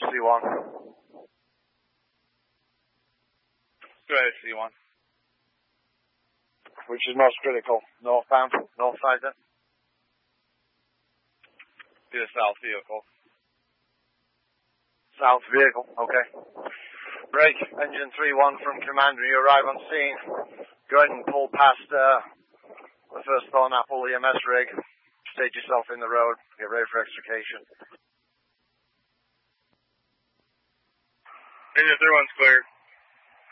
C1. Go ahead, C1. Which is most critical? Northbound? North side then? Be a south vehicle. South vehicle, okay. Break, engine 3-1 from Commander. You arrive on scene. Go ahead and pull past the first Thornapple EMS rig. Stage yourself in the road. Get ready for extrication. Engine 3-1's clear.